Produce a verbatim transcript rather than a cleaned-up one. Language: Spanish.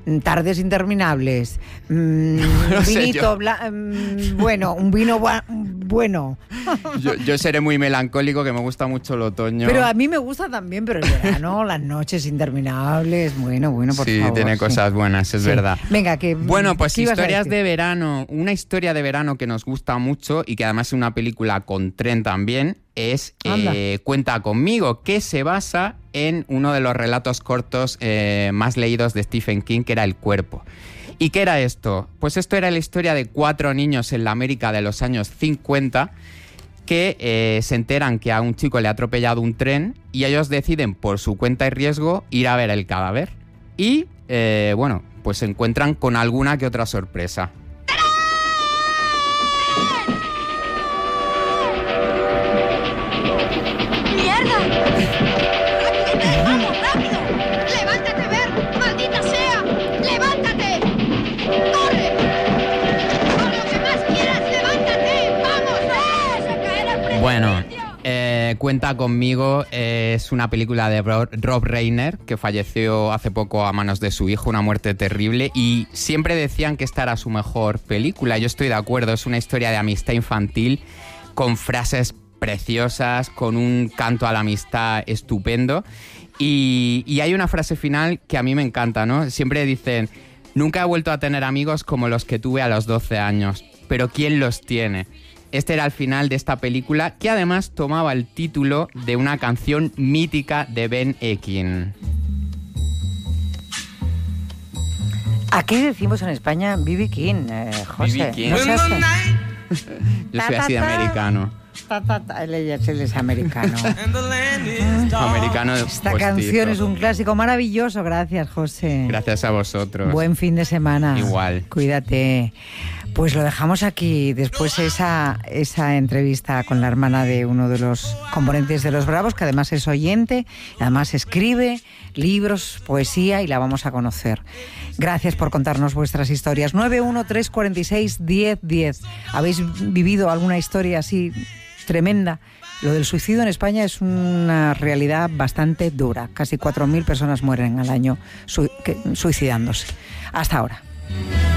tardes interminables, mmm, no vinito, bla, mmm, bueno, un vino bu- bueno. Yo, yo seré muy melancólico, que me gusta mucho el otoño. Pero a mí me gusta también, pero el verano, las noches interminables, bueno, bueno, por sí, favor. tiene sí, cosas tiene cosas buenas, es sí. verdad. Venga, que... Bueno, pues historias de de verano. Una historia de verano que nos gusta mucho y que además es una película con tren también, es eh, Cuenta conmigo, que se basa en uno de los relatos cortos eh, más leídos de Stephen King, que era El cuerpo. ¿Y qué era esto? Pues esto era la historia de cuatro niños en la América de los años cincuenta que eh, se enteran que a un chico le ha atropellado un tren y ellos deciden, por su cuenta y riesgo, ir a ver el cadáver. Y, eh, bueno, pues se encuentran con alguna que otra sorpresa. Bueno, eh, Cuenta conmigo eh, es una película de Rob Reiner, que falleció hace poco a manos de su hijo, una muerte terrible, y siempre decían que esta era su mejor película. Yo estoy de acuerdo, es una historia de amistad infantil con frases preciosas, con un canto a la amistad estupendo, y, y hay una frase final que a mí me encanta, ¿no? Siempre dicen, nunca he vuelto a tener amigos como los que tuve a los doce años, pero ¿quién los tiene? Este era el final de esta película, que además tomaba el título de una canción mítica de Ben Ekin. Aquí decimos en España B B King, eh, José. B B King. ¿No se hace? Yo soy así de americano. Ta, ta, ta. Él, él es americano. Americano Esta postizo. canción es un clásico maravilloso. Gracias, José. Gracias a vosotros. Buen fin de semana. Igual. Cuídate. Pues lo dejamos aquí. Después esa, esa entrevista con la hermana de uno de los componentes de Los Bravos, que además es oyente, además escribe libros, poesía, y la vamos a conocer. Gracias por contarnos vuestras historias. nueve uno tres cuatro seis uno cero uno cero. ¿Habéis vivido alguna historia así tremenda? Lo del suicidio en España es una realidad bastante dura. Casi cuatro mil personas mueren al año su- que, suicidándose. Hasta ahora.